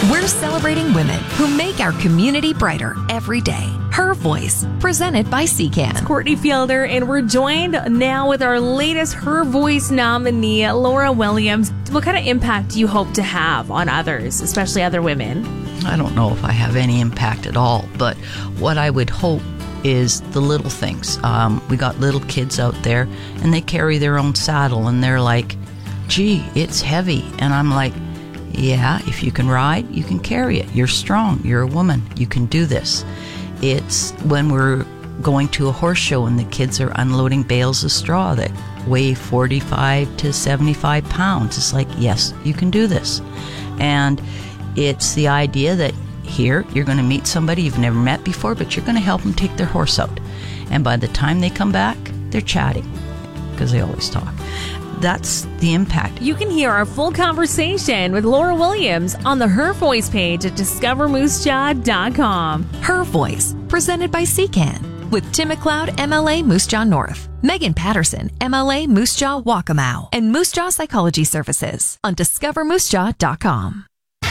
We're celebrating women who make our community brighter every day. Her Voice, presented by CCAN. Courtney Fielder, and we're joined now with our latest Her Voice nominee, Laura Williams. What kind of impact do you hope to have on others, especially other women? I don't know if I have any impact at all, but what I would hope is the little things. We got little kids out there, and they carry their own saddle, and they're like, gee, it's heavy. And I'm like, yeah, if you can ride, you can carry it. You're strong. You're a woman. You can do this. It's when we're going to a horse show and the kids are unloading bales of straw that weigh 45 to 75 pounds. It's like, yes, you can do this. And it's the idea that here you're going to meet somebody you've never met before, but you're going to help them take their horse out. And by the time they come back, they're chatting, because they always talk. That's the impact. You can hear our full conversation with Laura Williams on the Her Voice page at discovermoosejaw.com. Her Voice, presented by CCAN, with Tim McLeod, MLA Moose Jaw North, Megan Patterson, MLA Moose Jaw Waccamaw, and Moose Jaw Psychology Services on discovermoosejaw.com.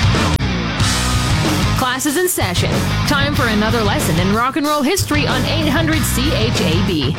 Class is in session. Time for another lesson in rock and roll history on 800 CHAB.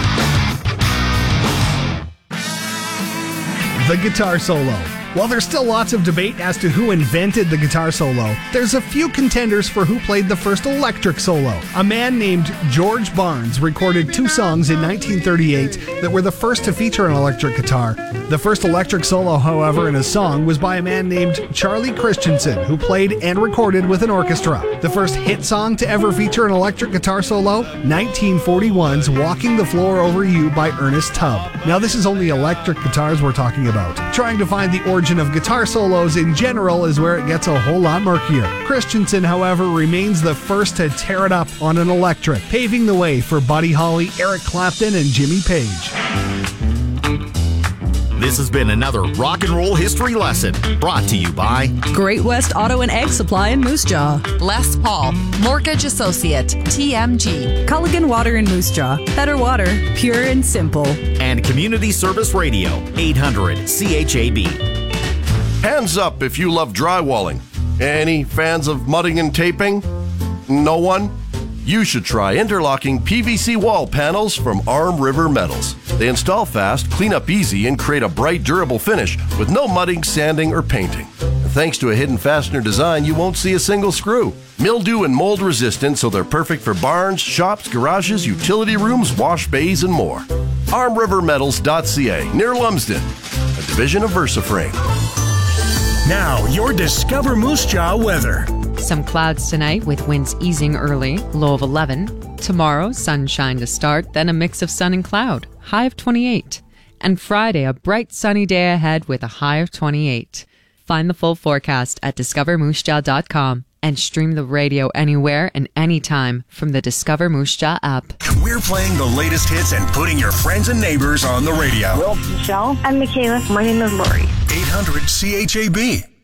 The guitar solo. While there's still lots of debate as to who invented the guitar solo, there's a few contenders for who played the first electric solo. A man named George Barnes recorded 2 songs in 1938 that were the first to feature an electric guitar. The first electric solo, however, in a song was by a man named Charlie Christensen, who played and recorded with an orchestra. The first hit song to ever feature an electric guitar solo, 1941's Walking the Floor Over You by Ernest Tubb. Now, this is only electric guitars we're talking about. Trying to find the origin of guitar solos in general is where it gets a whole lot murkier. Christensen, however, remains the first to tear it up on an electric, paving the way for Buddy Holly, Eric Clapton, and Jimmy Page. This has been another Rock and Roll History Lesson, brought to you by Great West Auto and Egg Supply in Moose Jaw, Les Paul, Mortgage Associate, TMG, Culligan Water in Moose Jaw, better water, pure and simple, and Community Service Radio, 800 CHAB. Hands up if you love drywalling. Any fans of mudding and taping? No one? You should try interlocking PVC wall panels from Arm River Metals. They install fast, clean up easy, and create a bright, durable finish with no mudding, sanding, or painting. And thanks to a hidden fastener design, you won't see a single screw. Mildew and mold resistant, so they're perfect for barns, shops, garages, utility rooms, wash bays, and more. ArmRiverMetals.ca, near Lumsden, a division of VersaFrame. Now, your Discover Moose Jaw weather. Some clouds tonight with winds easing early, low of 11. Tomorrow, sunshine to start, then a mix of sun and cloud, high of 28. And Friday, a bright sunny day ahead with a high of 28. Find the full forecast at discovermoosejaw.com and stream the radio anywhere and anytime from the Discover Moose Jaw app. We're playing the latest hits and putting your friends and neighbors on the radio. Well, Michelle. I'm Michaela. My name is Lori. 800 CHAB.